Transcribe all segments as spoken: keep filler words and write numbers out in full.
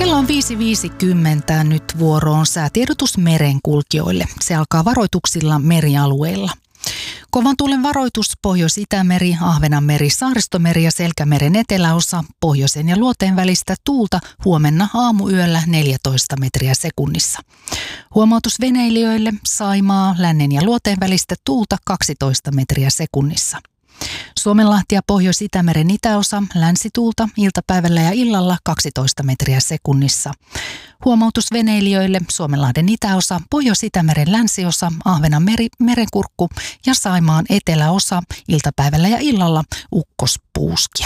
Kello on viisi viisikymmentä, nyt vuoro on säätiedotus merenkulkijoille. Se alkaa varoituksilla merialueilla. Kovan tuulen varoitus Pohjois-Itämeri, Ahvenanmeri, Saaristomeri ja Selkämeren eteläosa, pohjoisen ja luoteen välistä tuulta huomenna aamuyöllä neljätoista metriä sekunnissa. Huomautus veneilijöille Saimaa, lännen ja luoteen välistä tuulta kaksitoista metriä sekunnissa. Suomenlahti ja Pohjois-Itämeren itäosa, länsituulta iltapäivällä ja illalla kaksitoista metriä sekunnissa. Huomautus veneilijöille Suomenlahden itäosa, Pohjois-Itämeren länsiosa, Ahvenanmeri, merenkurkku ja Saimaan eteläosa iltapäivällä ja illalla ukkospuuskia.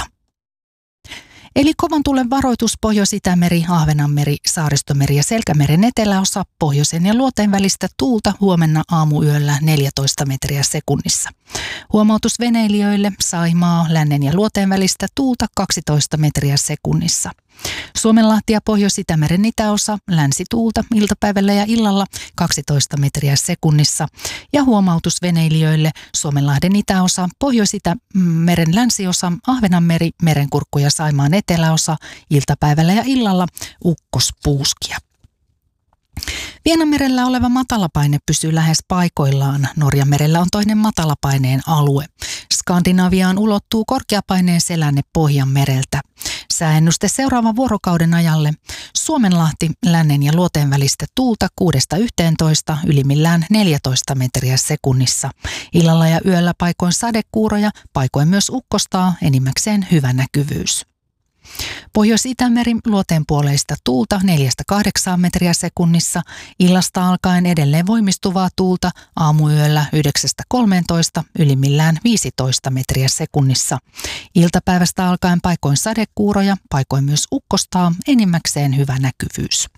Eli kovan tuulen varoitus Pohjois-Itämeri, Ahvenanmeri, Saaristomeri ja Selkämeren eteläosa, pohjoisen ja luoteen välistä tuulta huomenna aamuyöllä neljätoista metriä sekunnissa. Huomautus veneilijöille Saimaa, lännen ja luoteen välistä tuulta kaksitoista metriä sekunnissa. Suomenlahti ja Pohjois-Itämeren itäosa, länsituulta iltapäivällä ja illalla kaksitoista metriä sekunnissa. Ja huomautus veneilijöille Suomenlahden itäosa, Pohjois-Itämeren länsiosa, Ahvenanmeri, merenkurkku ja Saimaan eteläosa iltapäivällä ja illalla ukkospuuskia. Vienanmerellä oleva matalapaine pysyy lähes paikoillaan. Norjanmerellä on toinen matalapaineen alue. Skandinaviaan ulottuu korkeapaineen selänne Pohjanmereltä. Sääennuste seuraavan vuorokauden ajalle. Suomenlahti, lännen ja luoteen välistä tuulta kuudesta yhteentoista, ylimmillään neljätoista metriä sekunnissa. Illalla ja yöllä paikoin sadekuuroja, paikoin myös ukkostaa, enimmäkseen hyvä näkyvyys. Pohjois-Itämeri luoteenpuoleista tuulta neljästä kahdeksaan metriä sekunnissa, illasta alkaen edelleen voimistuvaa tuulta aamuyöllä yhdeksästä kolmeentoista, ylimmillään viisitoista metriä sekunnissa. Iltapäivästä alkaen paikoin sadekuuroja, paikoin myös ukkostaa, enimmäkseen hyvä näkyvyys.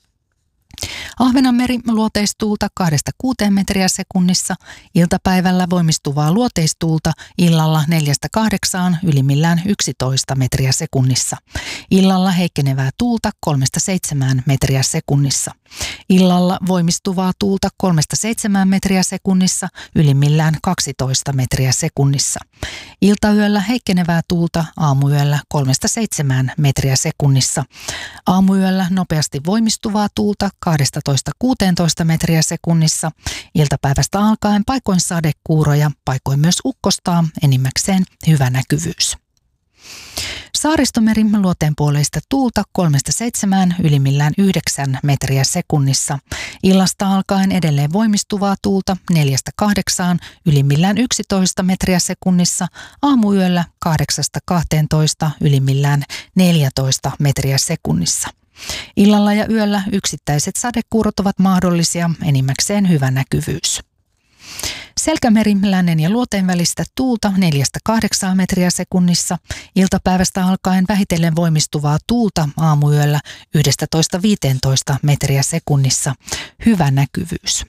Ahvenanmeri luoteistuulta kahdesta kuuteen metriä sekunnissa, iltapäivällä voimistuvaa luoteistuulta illalla neljästä kahdeksaan, ylimmillään yksitoista metriä sekunnissa. Illalla heikkenevää tuulta kolmesta seitsemään metriä sekunnissa. Illalla voimistuvaa tuulta kolmesta seitsemään metriä sekunnissa, ylimmillään kaksitoista metriä sekunnissa. Iltayöllä heikkenevää tuulta aamuyöllä kolmesta seitsemään metriä sekunnissa. Aamuyöllä nopeasti voimistuvaa tuulta kaksitoista kuusitoista metriä sekunnissa. Iltapäivästä alkaen paikoin sadekuuroja, paikoin myös ukkostaa, enimmäkseen hyvä näkyvyys. Saaristomeri luoteenpuoleista tuulta kolmesta seitsemään, ylimmillään yhdeksän metriä sekunnissa. Illasta alkaen edelleen voimistuvaa tuulta neljästä kahdeksaan, ylimmillään yksitoista metriä sekunnissa. Aamuyöllä kahdeksasta kahteentoista, ylimmillään neljätoista metriä sekunnissa. Illalla ja yöllä yksittäiset sadekuurot ovat mahdollisia, enimmäkseen hyvä näkyvyys. Selkämeri lännen ja luoteen välistä tuulta neljästä kahdeksaan metriä sekunnissa. Iltapäivästä alkaen vähitellen voimistuvaa tuulta aamuyöllä yksitoista viisitoista metriä sekunnissa. Hyvä näkyvyys.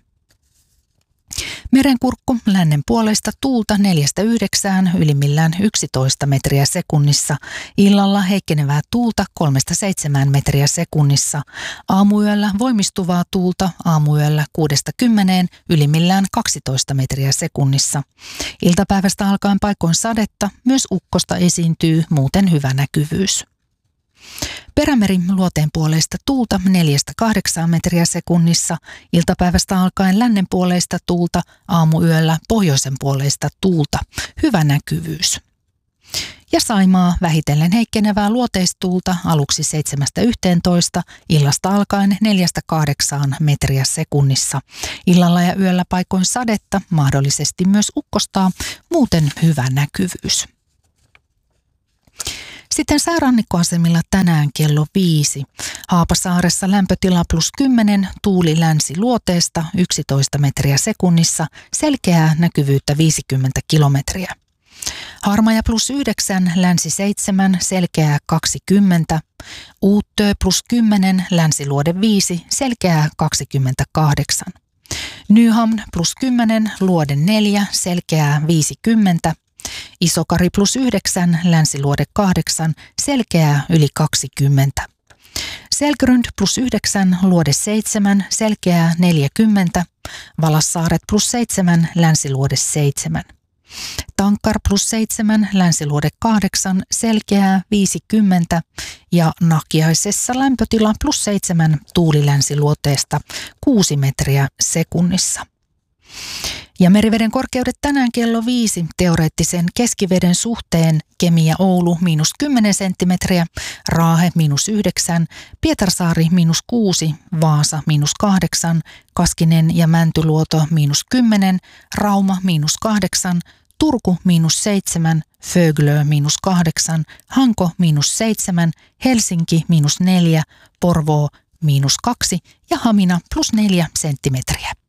Merenkurkku lännen puolesta tuulta neljästä yhdeksään, ylimmillään yksitoista metriä sekunnissa. Illalla heikkenevää tuulta kolmesta seitsemään metriä sekunnissa. Aamuyöllä voimistuvaa tuulta aamuyöllä kuudesta kymmeneen, ylimmillään kaksitoista metriä sekunnissa. Iltapäivästä alkaen paikoin sadetta, myös ukkosta esiintyy, muuten hyvä näkyvyys. Perämeri luoteenpuoleista tuulta neljästä kahdeksaan metriä sekunnissa, iltapäivästä alkaen lännen puoleista tuulta, aamuyöllä pohjoisen puoleista tuulta, hyvä näkyvyys. Ja Saimaa vähitellen heikkenevää luoteistuulta aluksi seitsemästä yhteentoista, illasta alkaen neljästä kahdeksaan metriä sekunnissa. Illalla ja yöllä paikoin sadetta, mahdollisesti myös ukkostaa, muuten hyvä näkyvyys. Sitten säärannikkoasemilla tänään kello viisi. Haapasaaressa lämpötila plus kymmenen, tuuli länsi luoteesta yksitoista metriä sekunnissa, selkeää näkyvyyttä viisikymmentä kilometriä. Harmaja plus yhdeksän, länsi seitsemän, selkeää kaksikymmentä. Uuttöö plus kymmenen, länsiluode viisi, selkeää kaksikymmentäkahdeksan. Nyhamn plus kymmenen, luode neljä, selkeää viisikymmentä. Isokari plus yhdeksän, länsiluode kahdeksan, selkeää yli kaksikymmentä. Selgrund plus yhdeksän, luode seitsemän, selkeää neljäkymmentä. Valassaaret plus seitsemän, länsiluode seitsemän. Tankkar plus seitsemän, Länsiluode kahdeksan, Selkeää viisikymmentä ja Nahkiaisessa lämpötila plus seitsemän tuuli Länsiluoteesta kuusi metriä sekunnissa. Ja meriveden korkeudet tänään kello viisi teoreettisen keskiveden suhteen: Kemi ja Oulu miinus kymmenen senttimetriä, Raahe miinus yhdeksän, Pietarsaari miinus kuusi, Vaasa miinus kahdeksan, Kaskinen ja Mäntyluoto miinus kymmenen, Rauma miinus kahdeksan, Turku miinus seitsemän, Föglö miinus kahdeksan, Hanko miinus seitsemän, Helsinki miinus neljä, Porvoo miinus kaksi ja Hamina plus neljä senttimetriä.